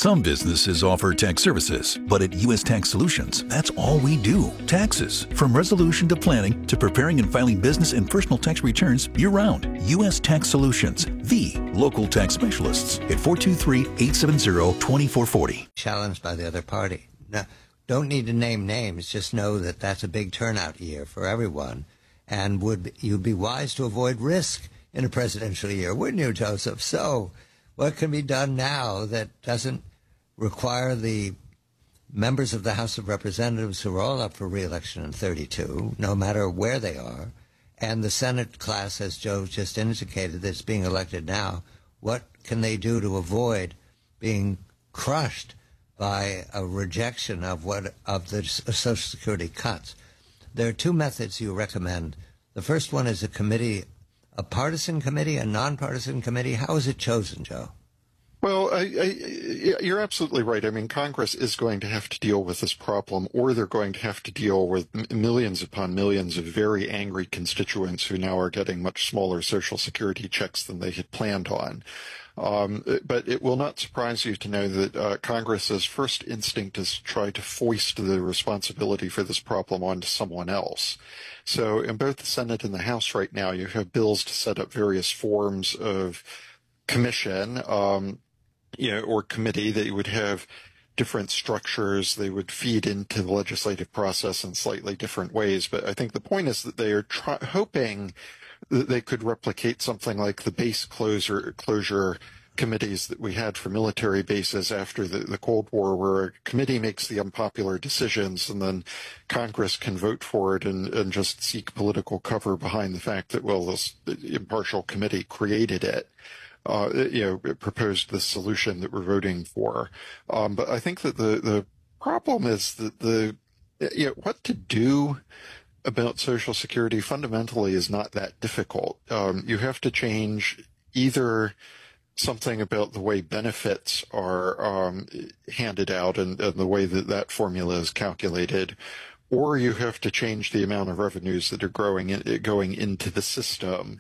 Some businesses offer tax services, but at U.S. Tax Solutions, that's all we do. Taxes. From resolution to planning to preparing and filing business and personal tax returns year-round. U.S. Tax Solutions, the local tax specialists at 423-870-2440. Challenged by the other party. Now, don't need to name names, just know that that's a big turnout year for everyone. And would you be wise to avoid risk in a presidential year, wouldn't you, Joseph? So what can be done now that doesn't require the members of the House of Representatives who are all up for re-election in 32, no matter where they are, and the Senate class, as Joe just indicated, that's being elected now, what can they do to avoid being crushed by a rejection of the Social Security cuts? There are two methods you recommend. The first one is a partisan committee, a nonpartisan committee. How is it chosen, Joe? Well, you're absolutely right. I mean, Congress is going to have to deal with this problem, or they're going to have to deal with millions upon millions of very angry constituents who now are getting much smaller Social Security checks than they had planned on. But it will not surprise you to know that Congress's first instinct is to try to foist the responsibility for this problem onto someone else. So in both the Senate and the House right now, you have bills to set up various forms of commission, or committee. They would have different structures. They would feed into the legislative process in slightly different ways. But I think the point is that they are hoping that they could replicate something like the base closure committees that we had for military bases after the Cold War, where a committee makes the unpopular decisions and then Congress can vote for it and just seek political cover behind the fact that, well, this impartial committee created it. It proposed the solution that we're voting for. But I think that the problem is that what to do about Social Security fundamentally is not that difficult. You have to change either something about the way benefits are handed out and the way that formula is calculated, or you have to change the amount of revenues that are going into the system.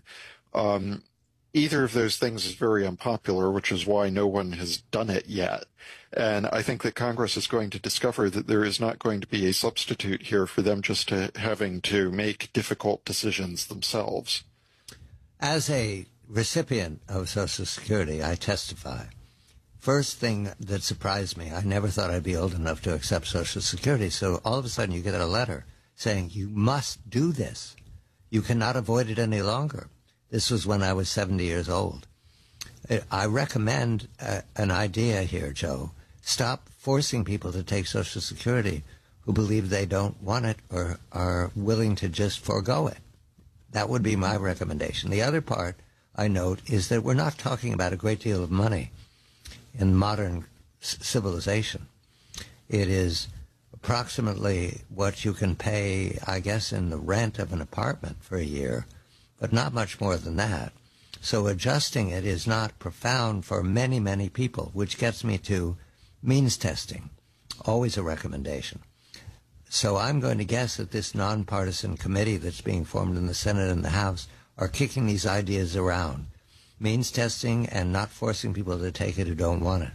Either of those things is very unpopular, which is why no one has done it yet. And I think that Congress is going to discover that there is not going to be a substitute here for them just having to make difficult decisions themselves. As a recipient of Social Security, I testify. First thing that surprised me, I never thought I'd be old enough to accept Social Security. So all of a sudden you get a letter saying you must do this. You cannot avoid it any longer. This was when I was 70 years old. I recommend an idea here, Joe. Stop forcing people to take Social Security who believe they don't want it or are willing to just forego it. That would be my recommendation. The other part I note is that we're not talking about a great deal of money in modern civilization. It is approximately what you can pay, I guess, in the rent of an apartment for a year, but not much more than that. So adjusting it is not profound for many, many people, which gets me to means testing, always a recommendation. So I'm going to guess that this nonpartisan committee that's being formed in the Senate and the House are kicking these ideas around. Means testing and not forcing people to take it who don't want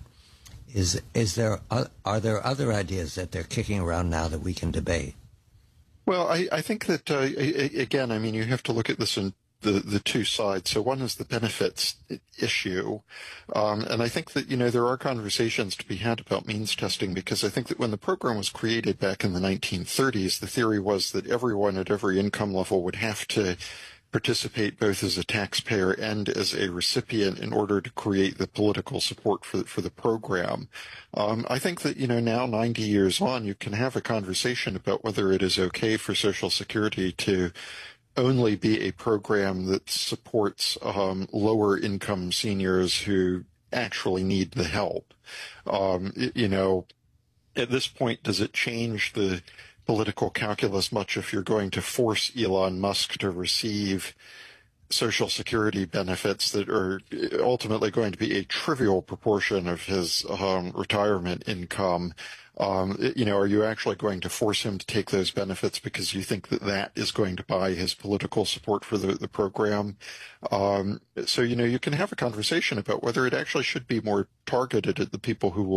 it. Are there other ideas that they're kicking around now that we can debate? Well, I think that, again, I mean, you have to look at this in the two sides. So one is the benefits issue. And I think that, there are conversations to be had about means testing, because I think that when the program was created back in the 1930s, the theory was that everyone at every income level would have to participate both as a taxpayer and as a recipient in order to create the political support for the program. I think that, now 90 years on, you can have a conversation about whether it is okay for Social Security to only be a program that supports lower income seniors who actually need the help. At this point, does it change the political calculus much if you're going to force Elon Musk to receive Social Security benefits that are ultimately going to be a trivial proportion of his retirement income? Are you actually going to force him to take those benefits because you think that is going to buy his political support for the program? So you can have a conversation about whether it actually should be more targeted at the people who will